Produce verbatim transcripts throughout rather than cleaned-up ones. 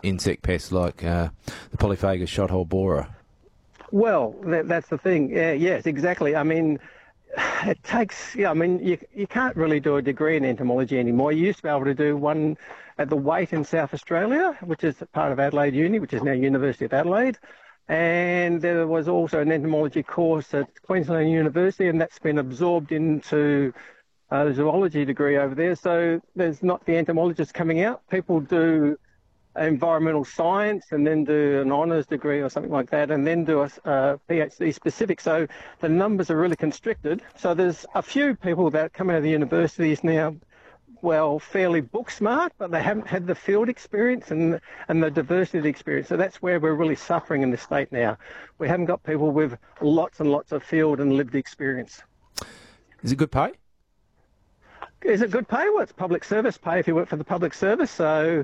insect pests like uh, the Polyphagus shothole borer? Well, that, that's the thing. Yeah, yes, exactly. I mean, it takes, yeah, I mean, you, you can't really do a degree in entomology anymore. You used to be able to do one at the Waite in South Australia, which is part of Adelaide Uni, which is now University of Adelaide. And there was also an entomology course at Queensland University, and that's been absorbed into a zoology degree over there. So there's not the entomologists coming out. People do environmental science and then do an honours degree or something like that, and then do a, a PhD specific. So the numbers are really constricted. So there's a few people that come out of the universities now, well, fairly book smart, but they haven't had the field experience and and the diversity of the experience. So that's where we're really suffering in the state now. We haven't got people with lots and lots of field and lived experience. Is it good pay? Is it good pay? Well, it's public service pay if you work for the public service. So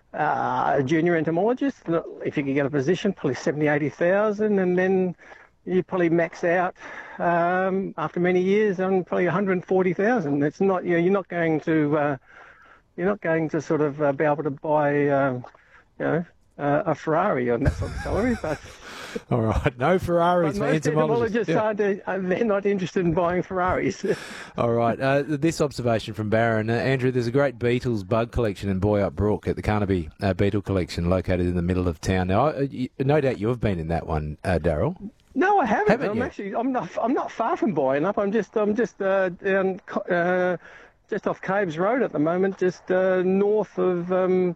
uh, a junior entomologist, if you can get a position, probably seventy, eighty thousand, and then you probably max out um, after many years on probably one hundred forty thousand. It's not, you know, you're not going to, uh, you're not going to sort of uh, be able to buy, um, you know, uh, a Ferrari on that sort of salary. But all right, no Ferraris for entomologists. Yeah. Aren't, uh, they're not interested in buying Ferraris. All right, uh, this observation from Barron. Uh, Andrew, there's a great beetles bug collection in Boyup Brook at the Carnaby uh, Beetle Collection located in the middle of town. Now, I, you, no doubt you've been in that one, uh, Daryl. No, I haven't. haven't I'm you? actually, I'm not, I'm not far from Boyup. I'm just, I'm just uh, down, uh, just off Caves Road at the moment, just uh, north of um,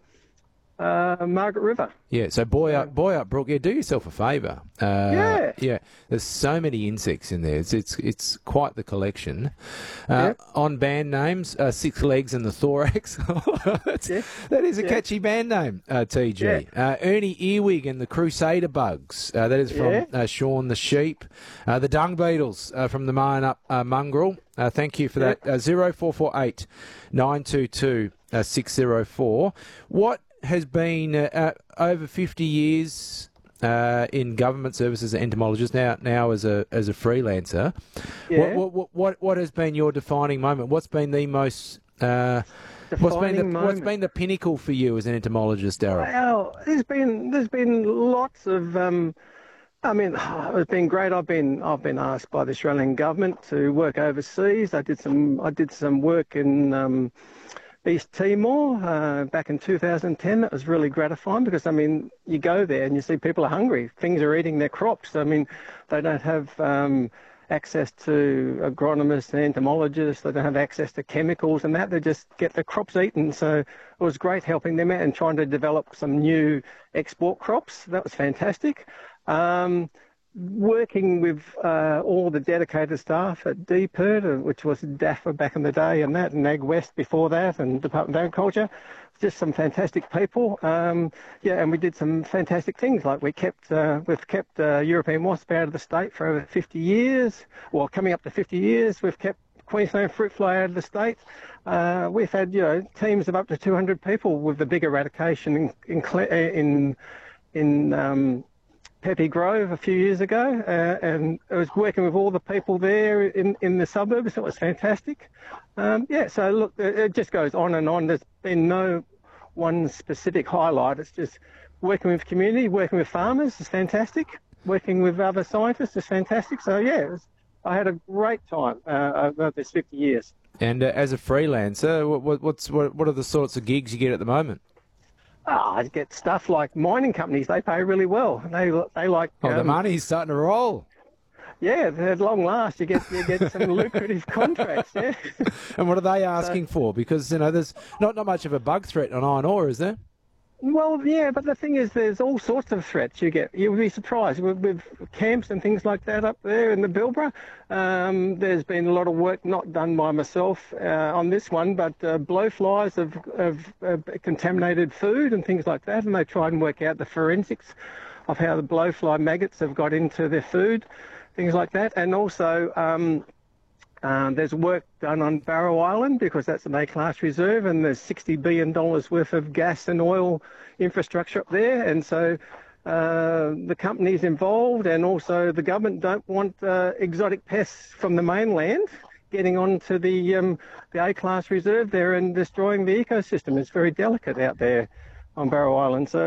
uh, Margaret River. Yeah, so Boyup, Boyup Brook, yeah, do yourself a favour. Uh, yeah. Yeah, there's so many insects in there. It's it's, it's quite the collection. Uh, yeah. On band names, uh, Six Legs and the Thorax. yeah. That is a yeah. catchy band name, uh, T G. Yeah. Uh, Ernie Earwig and the Crusader Bugs. Uh, that is from yeah. uh, Sean the Sheep. Uh, the Dung Beetles uh, from the Mayan Up uh, Mongrel. Uh, thank you for yeah. that. Uh, zero four four eight nine two two six zero four. What has been uh, uh, over fifty years uh, in government services as an entomologist, now now as a as a freelancer. Yeah. What, what what what has been your defining moment? What's been the most uh, what's been the moment. what's been the pinnacle for you as an entomologist, Daryl? Well, there's been there's been lots of. Um, I mean, it's been great. I've been I've been asked by the Australian government to work overseas. I did some I did some work in. Um, East Timor uh, back in two thousand ten. That was really gratifying because, I mean, you go there and you see people are hungry. Things are eating their crops. I mean, they don't have um, access to agronomists and entomologists. They don't have access to chemicals and that. They just get their crops eaten. So it was great helping them out and trying to develop some new export crops. That was fantastic. Um, Working with uh, all the dedicated staff at D P E R, which was D A F A back in the day, and that, and Ag West before that, and Department of Agriculture, just some fantastic people. Um, yeah, and we did some fantastic things, like we kept uh, we've kept uh, European wasp out of the state for over fifty years. Well, coming up to fifty years, we've kept Queensland fruit fly out of the state. Uh, we've had you know teams of up to two hundred people with the big eradication in in in, in um, Pepe Grove a few years ago, uh, and I was working with all the people there in, in the suburbs. It was fantastic. Um, yeah, so look, it just goes on and on. There's been no one specific highlight. It's just working with community, working with farmers is fantastic. Working with other scientists is fantastic. So yeah, it was, I had a great time uh, over this fifty years. And uh, as a freelancer, what, what's what, what are the sorts of gigs you get at the moment? Oh, I get stuff like mining companies. They pay really well. They they like. Oh, um, the money's starting to roll. Yeah, at long last, you get you get some lucrative contracts. Yeah. And what are they asking so, for? Because you know, there's not not much of a bug threat on iron ore, is there? Well, yeah, but the thing is, there's all sorts of threats you get. You'll be surprised with, with camps and things like that up there in the Bilborough. Um, there's been a lot of work not done by myself uh, on this one, but uh, blowflies have, have, have contaminated food and things like that, and they try and work out the forensics of how the blowfly maggots have got into their food, things like that. And also, um, Um, there's work done on Barrow Island because that's an A-class reserve, and there's sixty billion dollars worth of gas and oil infrastructure up there. And so uh, the companies involved and also the government don't want uh, exotic pests from the mainland getting onto the, um, the A-class reserve there and destroying the ecosystem. It's very delicate out there on Barrow Island. So